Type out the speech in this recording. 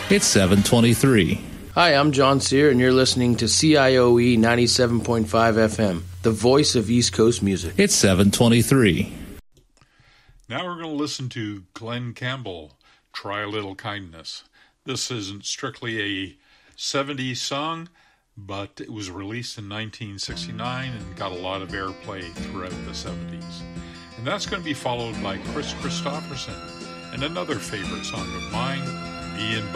It's 7:23. Hi, I'm John Sear, and you're listening to CIOE 97.5 FM, the voice of East Coast music. It's 7:23. Now we're going to listen to Glenn Campbell, Try a Little Kindness. This isn't strictly a 70s song, but it was released in 1969 and got a lot of airplay throughout the 70s. And that's going to be followed by Chris Christopherson and another favorite song of mine, Me and Bob.